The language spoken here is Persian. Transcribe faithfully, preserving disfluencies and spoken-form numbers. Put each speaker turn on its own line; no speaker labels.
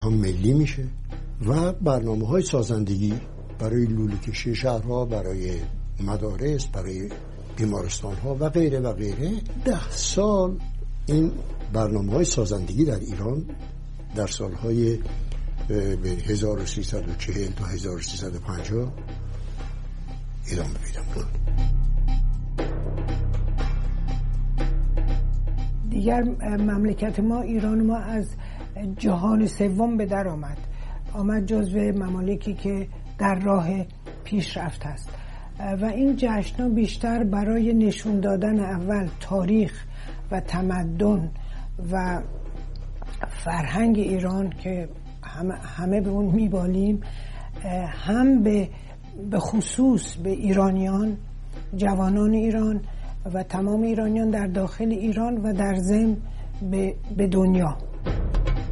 هم ملی میشه و برنامه های سازندگی برای لوله کشی شهرها، برای مدارس، برای بیمارستان ها و غیره و غیره. ده سال این برنامه های سازندگی در ایران در سالهای به هزار و سیصد و چهل تا هزار و سیصد و پنجاه ادامه پیدا می‌کنه.
دیگر مملکت ما، ایران ما، از جهان سوم به در آمد آمد جزو ممالکی که در راه پیشرفت است و این جشن‌ها بیشتر برای نشون دادن اول تاریخ و تمدن و فرهنگ ایران که همه, همه به اون میبالیم، هم به به خصوص به ایرانیان، جوانان ایران و تمام ایرانیان در داخل ایران و در ضمن به, به دنیا.